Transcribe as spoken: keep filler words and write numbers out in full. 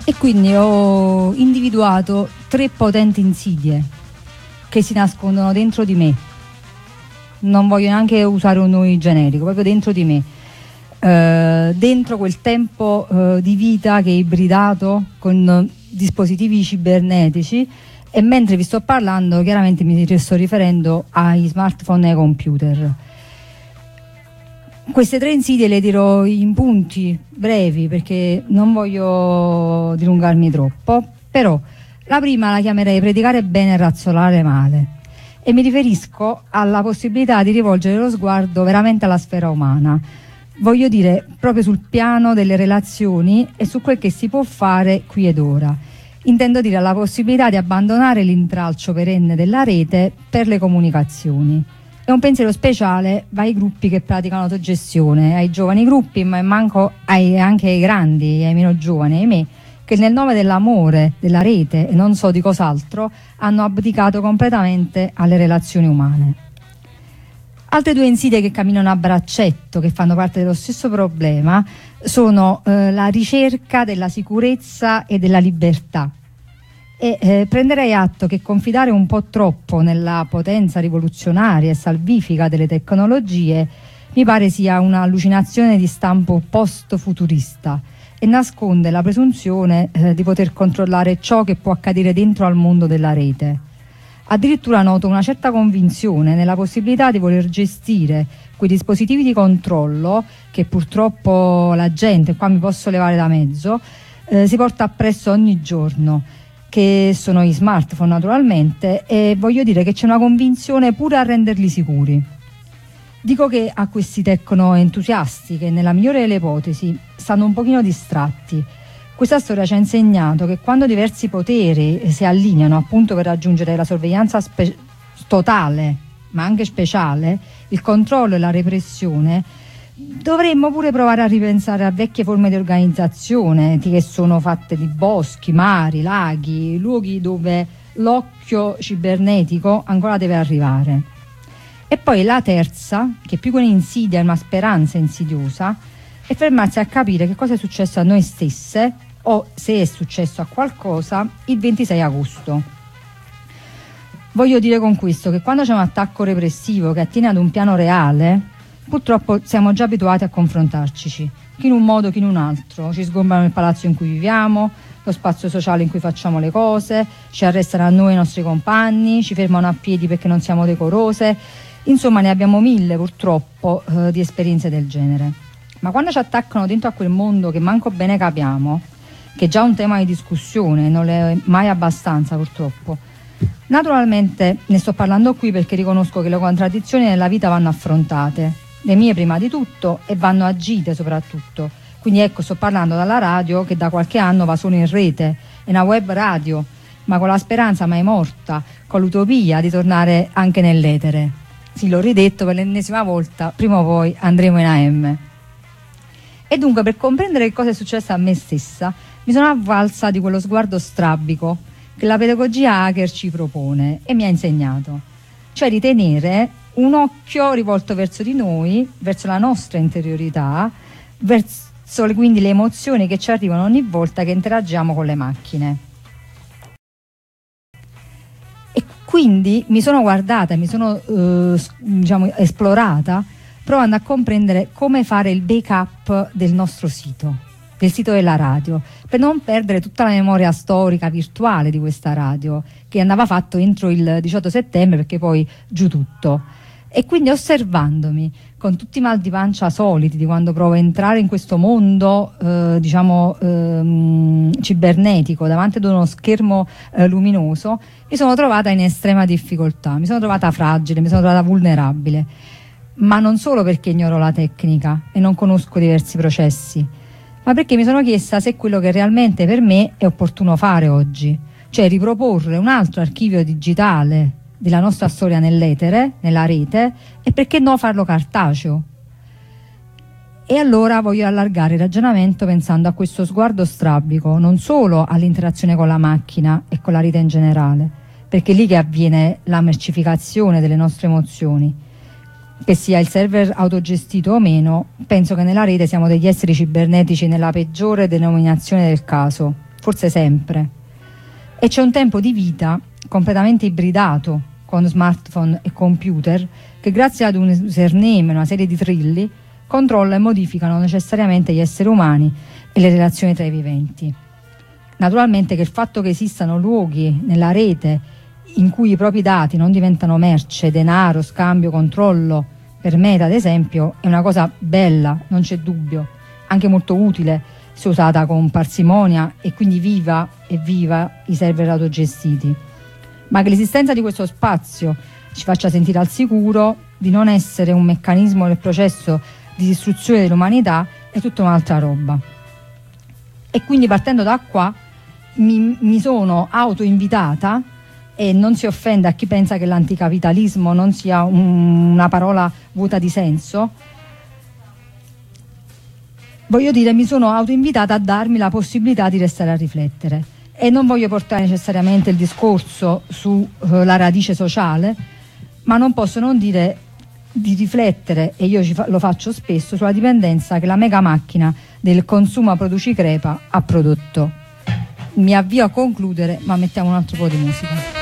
E quindi ho individuato tre potenti insidie che si nascondono dentro di me. Non voglio neanche usare un nome generico, proprio dentro di me. Uh, dentro quel tempo uh, di vita che è ibridato con uh, dispositivi cibernetici, e mentre vi sto parlando chiaramente mi sto riferendo ai smartphone e ai computer. Queste tre insidie le dirò in punti brevi perché non voglio dilungarmi troppo, però la prima la chiamerei predicare bene e razzolare male, e mi riferisco alla possibilità di rivolgere lo sguardo veramente alla sfera umana. Voglio dire proprio sul piano delle relazioni e su quel che si può fare qui ed ora. Intendo dire la possibilità di abbandonare l'intralcio perenne della rete per le comunicazioni. E un pensiero speciale va ai gruppi che praticano autogestione, ai giovani gruppi, ma manco ai, anche ai grandi, ai meno giovani, ai me, che nel nome dell'amore, della rete e non so di cos'altro, hanno abdicato completamente alle relazioni umane. Altre due insidie che camminano a braccetto, che fanno parte dello stesso problema, sono eh, la ricerca della sicurezza e della libertà. E eh, prenderei atto che confidare un po' troppo nella potenza rivoluzionaria e salvifica delle tecnologie mi pare sia un'allucinazione di stampo post-futurista e nasconde la presunzione eh, di poter controllare ciò che può accadere dentro al mondo della rete. Addirittura noto una certa convinzione nella possibilità di voler gestire quei dispositivi di controllo che purtroppo la gente, qua mi posso levare da mezzo, eh, si porta appresso ogni giorno, che sono i smartphone naturalmente, e voglio dire che c'è una convinzione pure a renderli sicuri. Dico che a questi tecno-entusiasti, che nella migliore delle ipotesi stanno un pochino distratti, questa storia ci ha insegnato che quando diversi poteri si allineano appunto per raggiungere la sorveglianza spe- totale, ma anche speciale, il controllo e la repressione, dovremmo pure provare a ripensare a vecchie forme di organizzazione che sono fatte di boschi, mari, laghi, luoghi dove l'occhio cibernetico ancora deve arrivare. E poi la terza, che più che un'insidia è una speranza insidiosa, è fermarsi a capire che cosa è successo a noi stesse o se è successo a qualcosa il ventisei agosto. Voglio dire con questo che quando c'è un attacco repressivo che attiene ad un piano reale, purtroppo siamo già abituati a confrontarci, chi in un modo, chi in un altro. Ci sgombrano il palazzo in cui viviamo, lo spazio sociale in cui facciamo le cose, ci arrestano a noi e ai nostri compagni, ci fermano a piedi perché non siamo decorose. Insomma, ne abbiamo mille purtroppo eh, di esperienze del genere. Ma quando ci attaccano dentro a quel mondo che manco bene capiamo, che è già un tema di discussione, non è mai abbastanza purtroppo, naturalmente ne sto parlando qui perché riconosco che le contraddizioni nella vita vanno affrontate, le mie prima di tutto, e vanno agite soprattutto. Quindi ecco, sto parlando dalla radio che da qualche anno va solo in rete, è una web radio, ma con la speranza mai morta, con l'utopia di tornare anche nell'etere. Sì, l'ho ridetto per l'ennesima volta, prima o poi andremo in A M. E dunque, per comprendere che cosa è successo a me stessa, mi sono avvalsa di quello sguardo strabico che la pedagogia hacker ci propone e mi ha insegnato, cioè di tenere un occhio rivolto verso di noi, verso la nostra interiorità, verso le, quindi le emozioni che ci arrivano ogni volta che interagiamo con le macchine. E quindi mi sono guardata, mi sono eh, diciamo, esplorata, provando a comprendere come fare il backup del nostro sito, del sito della radio, per non perdere tutta la memoria storica virtuale di questa radio, che andava fatto entro il diciotto settembre, perché poi giù tutto. E quindi, osservandomi con tutti i mal di pancia soliti di quando provo a entrare in questo mondo eh, diciamo ehm, cibernetico davanti ad uno schermo eh, luminoso, mi sono trovata in estrema difficoltà, mi sono trovata fragile, mi sono trovata vulnerabile, ma non solo perché ignoro la tecnica e non conosco diversi processi, ma perché mi sono chiesta se è quello che realmente per me è opportuno fare oggi, cioè riproporre un altro archivio digitale della nostra storia nell'etere, nella rete, e perché no farlo cartaceo. E allora voglio allargare il ragionamento pensando a questo sguardo strabico, non solo all'interazione con la macchina e con la rete in generale, perché è lì che avviene la mercificazione delle nostre emozioni. Che sia il server autogestito o meno, penso che nella rete siamo degli esseri cibernetici nella peggiore denominazione del caso. forse sempre. E c'è un tempo di vita completamente ibridato con smartphone e computer che grazie ad un username e una serie di trilli controlla e modificano necessariamente gli esseri umani e le relazioni tra i viventi. Naturalmente che il fatto che esistano luoghi nella rete in cui i propri dati non diventano merce, denaro, scambio, controllo, per Meta ad esempio, è una cosa bella, non c'è dubbio, anche molto utile se usata con parsimonia e quindi viva e viva i server autogestiti. Ma che l'esistenza di questo spazio ci faccia sentire al sicuro di non essere un meccanismo del processo di distruzione dell'umanità è tutta un'altra roba. E quindi partendo da qua mi, mi sono autoinvitata, e non si offenda a chi pensa che l'anticapitalismo non sia un, una parola vuota di senso, voglio dire, mi sono autoinvitata a darmi la possibilità di restare a riflettere. E non voglio portare necessariamente il discorso sulla uh, radice sociale, ma non posso non dire di riflettere, e io ci fa, lo faccio spesso, sulla dipendenza che la mega macchina del consuma produci crepa ha prodotto. Mi avvio a concludere, ma mettiamo un altro po' di musica.